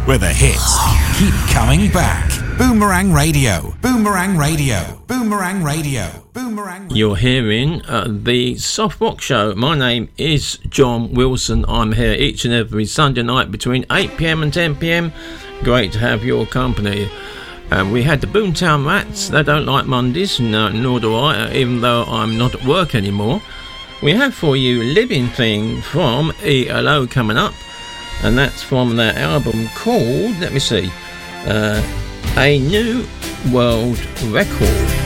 where the hits keep coming back. Boomerang Radio, Boomerang Radio, Boomerang Radio, Boomerang Radio. You're hearing the Soft Rock Show. My name is John Wilson. I'm here each and every Sunday night between 8pm and 10pm. Great to have your company. We had the Boomtown Rats. They don't like Mondays, nor do I, even though I'm not at work anymore. We have for you Living Thing from ELO coming up, and that's from their album called, let me see, A New World Record.